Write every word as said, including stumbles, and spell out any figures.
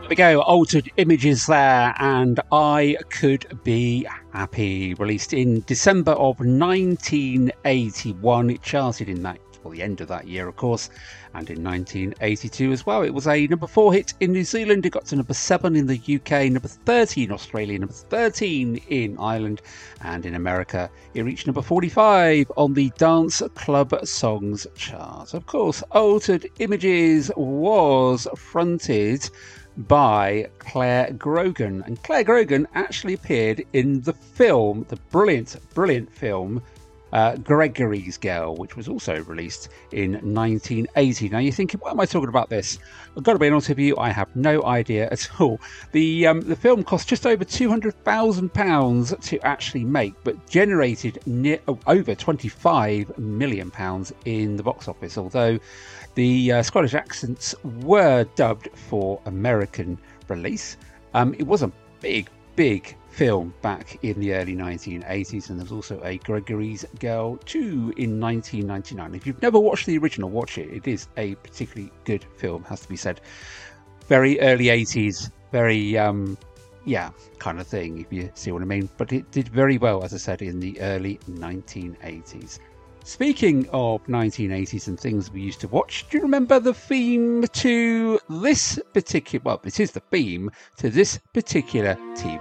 There we go, Altered Images there, and I Could Be Happy, released in December of nineteen eighty-one. It charted in that, well, the end of that year, of course, and in nineteen eighty-two as well. It was a number four hit in New Zealand. It got to number seven in the U K, number thirty in Australia, number thirteen in Ireland, and in America it reached number forty-five on the Dance Club Songs chart. Of course, Altered Images was fronted by Clare Grogan, and Clare Grogan actually appeared in the film, the brilliant, brilliant film uh, Gregory's Girl, which was also released in nineteen eighty. Now you're thinking, why am I talking about this? I've got to be honest with you, I have no idea at all. The um, the film cost just over two hundred thousand pounds to actually make, but generated near, oh, over twenty-five million pounds in the box office, although the uh, Scottish accents were dubbed for American release. Um, it was a big, big film back in the early nineteen eighties, and there's also a Gregory's Girl two in nineteen ninety-nine. If you've never watched the original, watch it. It is a particularly good film, has to be said. Very early eighties, very, um, yeah, kind of thing, if you see what I mean. But it did very well, as I said, in the early nineteen eighties. Speaking of nineteen eighties and things we used to watch, do you remember the theme to this particular, well, it is the theme to this particular T V